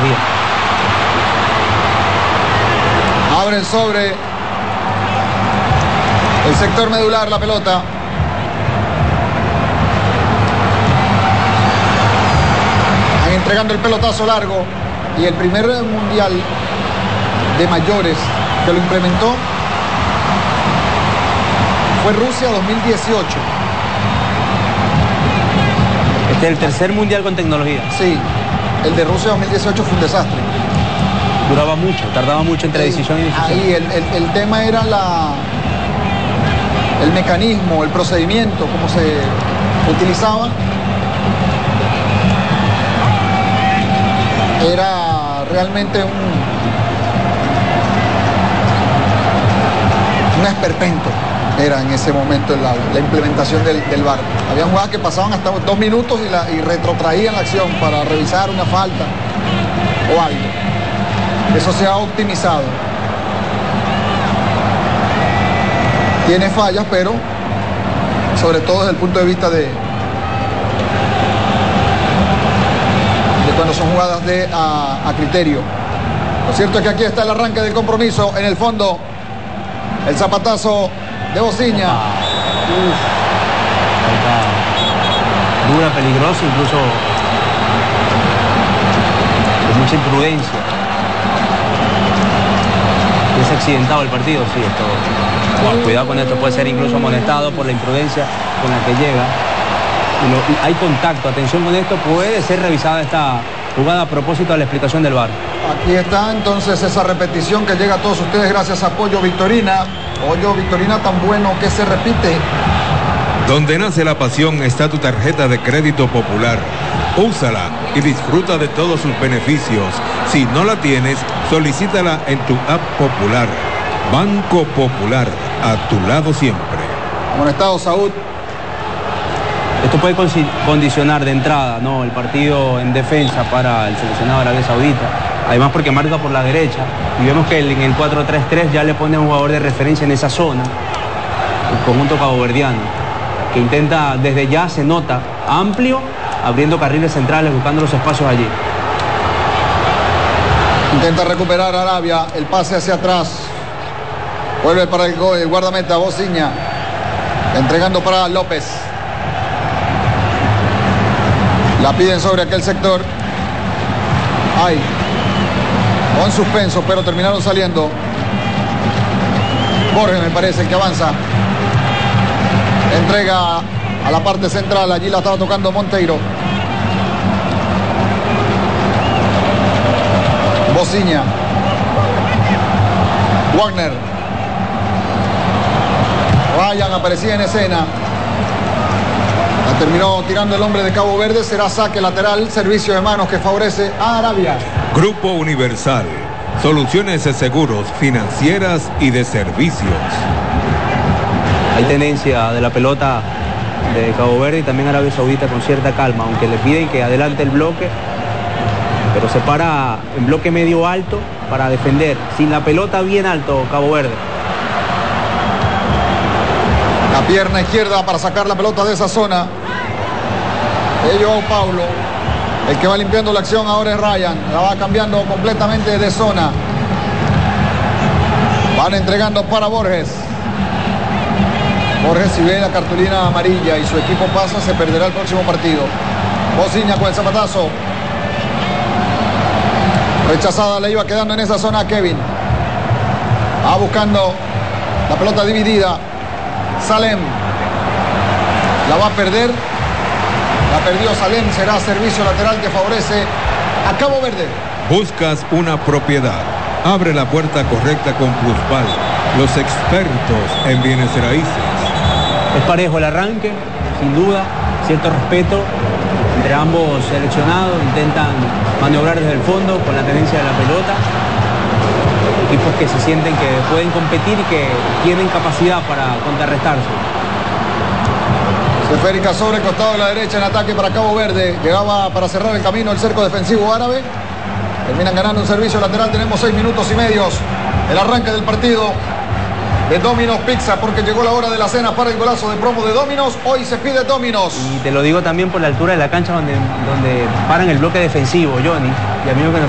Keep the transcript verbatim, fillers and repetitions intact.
tecnología. Abre el sobre el sector medular, la pelota. Están entregando el pelotazo largo. Y el primer mundial de mayores que lo implementó fue Rusia dos mil dieciocho. Este es el tercer mundial con tecnología. Sí, el de Rusia dos mil dieciocho fue un desastre. Duraba mucho, tardaba mucho entre decisión y decisión. Ahí el, el, el tema era la, el mecanismo, el procedimiento, cómo se utilizaba. Era realmente un, un esperpento, era en ese momento la, la implementación del, del V A R. Había jugadas que pasaban hasta dos minutos y, la, y retrotraían la acción para revisar una falta o algo. Eso se ha optimizado. Tiene fallas, pero sobre todo desde el punto de vista de cuando son jugadas de a, a criterio. Lo cierto es que aquí está el arranque del compromiso. En el fondo, el zapatazo de Bociña. Uf, dura, peligrosa, incluso con mucha imprudencia. ¿Es accidentado el partido? Sí, esto. Bueno, cuidado con esto, puede ser incluso amonestado por la imprudencia con la que llega. Y lo, y hay contacto, atención con esto, puede ser revisada esta jugada a propósito de la explicación del V A R. Aquí está entonces esa repetición que llega a todos ustedes gracias a Pollo Victorina. Pollo Victorina tan bueno que se repite. Donde nace la pasión está tu tarjeta de crédito popular. Úsala y disfruta de todos sus beneficios. Si no la tienes, solicítala en tu app popular. Banco Popular, a tu lado siempre. Amonestado Saúd. Esto puede condicionar de entrada, ¿no?, el partido en defensa para el seleccionado de Arabia Saudita. Además porque marca por la derecha. Y vemos que en el cuatro tres tres ya le pone un jugador de referencia en esa zona. El conjunto caboverdiano. Que intenta, desde ya se nota, amplio, abriendo carriles centrales, buscando los espacios allí. Intenta recuperar Arabia, el pase hacia atrás. Vuelve para el, el guardameta, Bociña. Entregando para López. La piden sobre aquel sector. Ay. Con suspenso, pero terminaron saliendo. Borges me parece el que avanza. Entrega a la parte central. Allí la estaba tocando Monteiro. Bociña. Wagner. Ryan aparecía en escena. La terminó tirando el hombre de Cabo Verde. Será saque lateral. Servicio de manos que favorece a Arabia. Grupo Universal. Soluciones de seguros, financieras y de servicios. Hay tenencia de la pelota de Cabo Verde y también Arabia Saudita con cierta calma, aunque le piden que adelante el bloque, pero se para en bloque medio alto para defender, sin la pelota bien alto Cabo Verde. La pierna izquierda para sacar la pelota de esa zona. Ello Paulo. El que va limpiando la acción ahora es Ryan. La va cambiando completamente de zona. Van entregando para Borges. Borges, si ve la cartulina amarilla y su equipo pasa, se perderá el próximo partido. Bociña con el zapatazo. Rechazada, le iba quedando en esa zona a Kevin. Va buscando la pelota dividida. Salem. La va a perder. La perdió Salem. Será servicio lateral que favorece a Cabo Verde. Buscas una propiedad. Abre la puerta correcta con Plusval. Los expertos en bienes raíces. Es parejo el arranque, sin duda, cierto respeto entre ambos seleccionados, intentan maniobrar desde el fondo con la tenencia de la pelota. Equipos que se sienten que pueden competir y que tienen capacidad para contrarrestarse. Seférica sobre el costado de la derecha en ataque para Cabo Verde. Llegaba para cerrar el camino el cerco defensivo árabe. Terminan ganando un servicio lateral. Tenemos seis minutos y medios. El arranque del partido de Domino's Pizza, porque llegó la hora de la cena para el golazo de promo de Domino's. Hoy se pide Domino's. Y te lo digo también por la altura de la cancha donde, donde paran el bloque defensivo, Johnny. Y a mí lo que nos